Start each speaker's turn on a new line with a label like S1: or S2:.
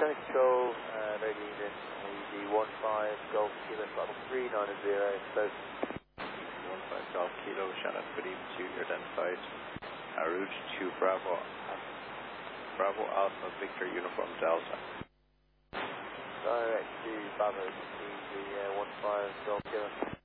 S1: Ground control, radiating in AED 15 Golf Kilo, level 390, close.
S2: 15 Golf Kilo, Shannon, good evening to you, you're identified. Route to Bravo Alpha Victor Uniform Delta.
S1: Direct to Bravo, the 15 Golf Kilo.